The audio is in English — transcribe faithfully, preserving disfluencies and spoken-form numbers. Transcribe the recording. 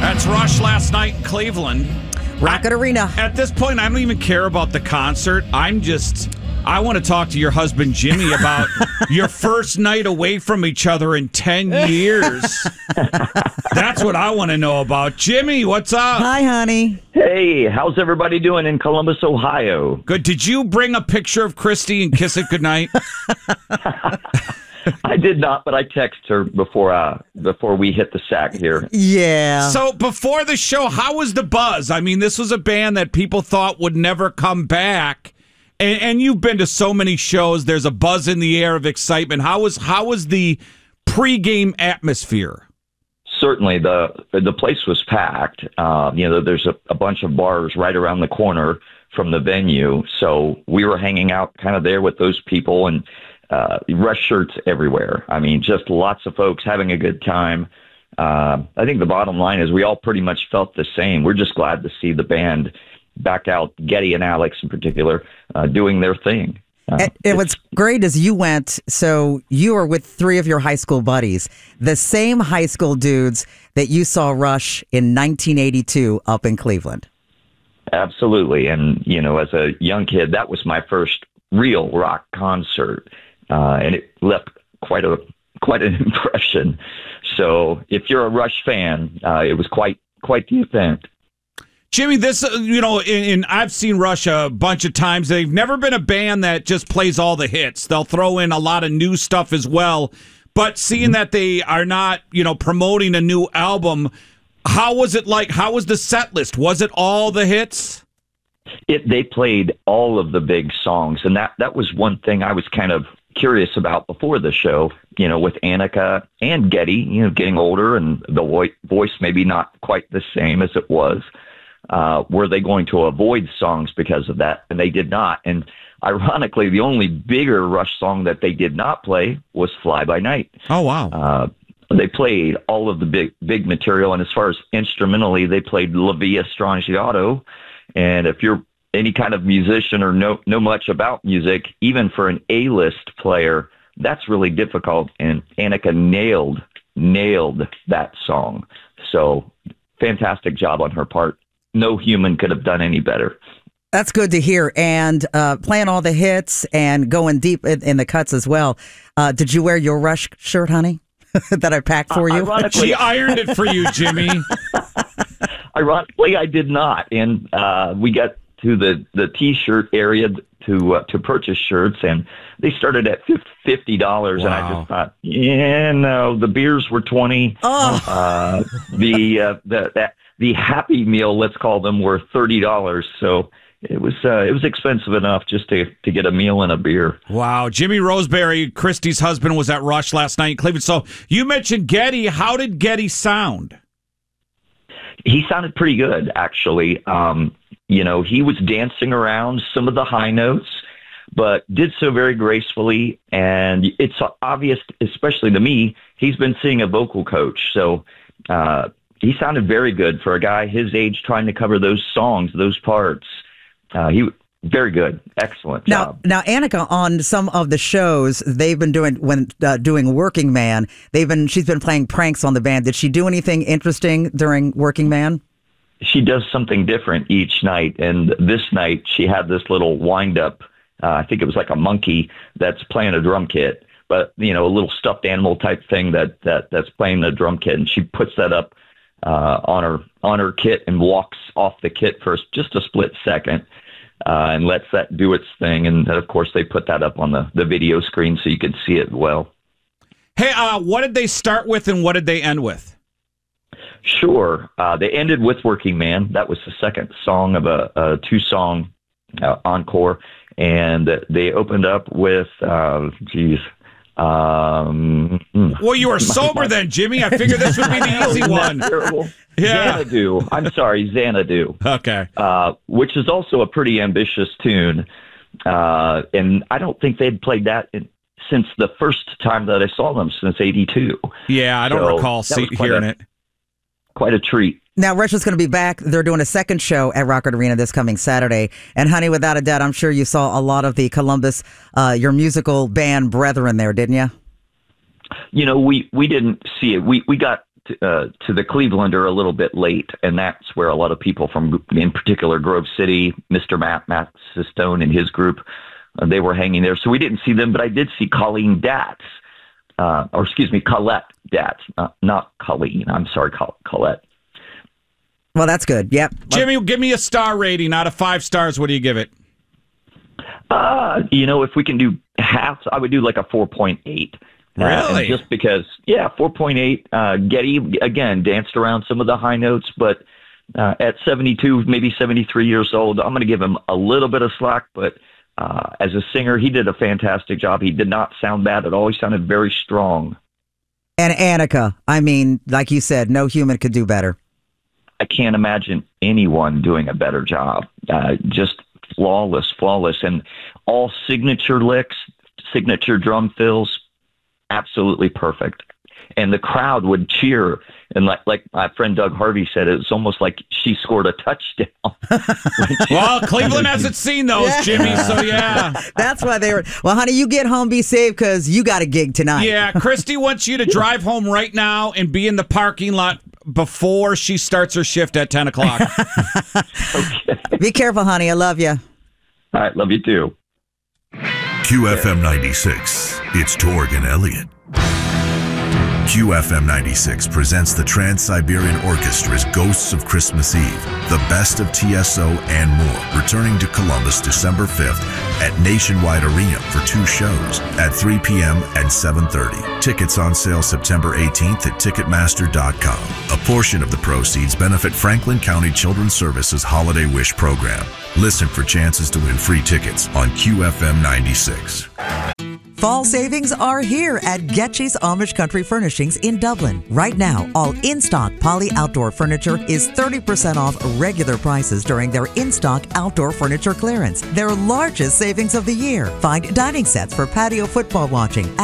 That's Rush last night in Cleveland. Rocket I, Arena. At this point, I don't even care about the concert. I'm just, I want to talk to your husband, Jimmy, about your first night away from each other in ten years. That's what I want to know about. Jimmy, what's up? Hi, honey. Hey, how's everybody doing in Columbus, Ohio? Good. Did you bring a picture of Christy and kiss it goodnight? I did not, but I texted her before uh, before we hit the sack here. Yeah. So before the show, how was the buzz? I mean, this was a band that people thought would never come back. And, and you've been to so many shows. There's a buzz in the air of excitement. How was how was the pregame atmosphere? Certainly, the the place was packed. Uh, you know, there's a, a bunch of bars right around the corner from the venue, so we were hanging out kind of there with those people, and uh, Rush shirts everywhere. I mean, just lots of folks having a good time. Uh, I think the bottom line is we all pretty much felt the same. We're just glad to see the band back out, Geddy and Alex in particular, uh, doing their thing. Uh, and, and what's great is you went, so you were with three of your high school buddies, the same high school dudes that you saw Rush in nineteen eighty-two up in Cleveland. Absolutely. And, you know, as a young kid, that was my first real rock concert. Uh, and it left quite a quite an impression. So if you're a Rush fan, uh, it was quite quite the event. Jimmy, this, uh, you know, in, in I've seen Rush a bunch of times. They've never been a band that just plays all the hits. They'll throw in a lot of new stuff as well. But seeing mm-hmm. that they are not, you know, promoting a new album, how was it like? How was the set list? Was it all the hits? It, they played all of the big songs, and that, that was one thing I was kind of curious about before the show, you know, with Annika and Geddy, you know, getting older and the vo- voice maybe not quite the same as it was. Uh, were they going to avoid songs because of that? And they did not. And ironically, the only bigger Rush song that they did not play was Fly By Night. Oh, wow. Uh, they played all of the big big material. And as far as instrumentally, they played La Via Strangiato. And if you're any kind of musician or know, know much about music, even for an A-list player, that's really difficult. And Annika nailed, nailed that song. So fantastic job on her part. No human could have done any better. That's good to hear. And uh, playing all the hits and going deep in, in the cuts as well. Uh, did you wear your Rush shirt, honey, that I packed for uh, you? She ironed it for you, Jimmy. Ironically, I did not. And uh, we got to the, the T-shirt area to uh, to purchase shirts, and they started at fifty dollars. Wow. And I just thought, yeah, no, the beers were twenty dollars. Oh. Uh, the, uh, the, that, the Happy Meal, let's call them, were thirty dollars. So it was uh, it was expensive enough just to, to get a meal and a beer. Wow. Jimmy Roseberry, Christy's husband, was at Rush last night in Cleveland. So you mentioned Geddy. How did Geddy sound? He sounded pretty good, actually. Um, you know, he was dancing around some of the high notes, but did so very gracefully. And it's obvious, especially to me, he's been seeing a vocal coach. So uh, he sounded very good for a guy his age trying to cover those songs, those parts. Uh, he very good, excellent now, job. Now, Annika, on some of the shows they've been doing when uh, doing Working Man, they've been she's been playing pranks on the band. Did she do anything interesting during Working Man? She does something different each night, and this night she had this little wind-up. Uh, I think it was like a monkey that's playing a drum kit, but you know, a little stuffed animal type thing that that that's playing the drum kit, and she puts that up uh, on her on her kit and walks off the kit for just a split second. Uh, and lets that do its thing. And then, of course, they put that up on the, the video screen so you could see it well. Hey, uh, what did they start with and what did they end with? Sure. Uh, they ended with Working Man. That was the second song of a, a two-song uh, encore. And they opened up with, uh, geez, um, well, you were sober then, Jimmy. I figured this would be the easy one. Terrible. Yeah. Xanadu. I'm sorry, Xanadu. Okay. Uh, which is also a pretty ambitious tune. Uh, and I don't think they'd played that in, since the first time that I saw them, since eighty-two. Yeah, I don't so recall see, hearing a, it. Quite a treat. Now, Rush is going to be back. They're doing a second show at Rocket Arena this coming Saturday. And, honey, without a doubt, I'm sure you saw a lot of the Columbus, uh, your musical band brethren there, didn't you? You know, we, we didn't see it. We we got to, uh, to the Clevelander a little bit late, and that's where a lot of people from, in particular, Grove City, Mister Matt, Matt Sistone and his group, uh, they were hanging there. So we didn't see them, but I did see Colleen Datz, uh, or excuse me, Colette Datz, uh, not Colleen. I'm sorry, Col- Colette. Well, that's good. Yep. Jimmy, give me a star rating out of five stars. What do you give it? Uh, you know, if we can do half, I would do like a four point eight. Really? Uh, just because, yeah, four point eight. Uh, Getty, again, danced around some of the high notes, but uh, at seventy-two, maybe seventy-three years old, I'm going to give him a little bit of slack, but uh, as a singer, he did a fantastic job. He did not sound bad at all. He sounded very strong. And Annika, I mean, like you said, no human could do better. I can't imagine anyone doing a better job. Uh, just flawless, flawless, and all signature licks, signature drum fills, absolutely perfect. And the crowd would cheer, and like like my friend Doug Harvey said, it was almost like she scored a touchdown. Well, Cleveland hasn't seen those, Yeah. Jimmy, so yeah. That's why they were. Well, honey, you get home, be safe, because you got a gig tonight. Yeah, Christy wants you to drive home right now and be in the parking lot before she starts her shift at ten o'clock. Okay. Be careful, honey. I love you. All right, love you too. Q F M ninety-six. It's Torg and Elliott. Q F M ninety-six presents the Trans-Siberian Orchestra's Ghosts of Christmas Eve, the best of T S O and more, returning to Columbus December fifth at Nationwide Arena for two shows at three p.m. and seven thirty. Tickets on sale September eighteenth at Ticketmaster dot com. A portion of the proceeds benefit Franklin County Children's Services Holiday Wish Program. Listen for chances to win free tickets on Q F M ninety-six. Fall savings are here at Getchy's Amish Country Furnishings in Dublin. Right now, all in-stock Poly Outdoor furniture is thirty percent off regular prices during their in-stock outdoor furniture clearance, their largest savings of the year. Find dining sets for patio football watching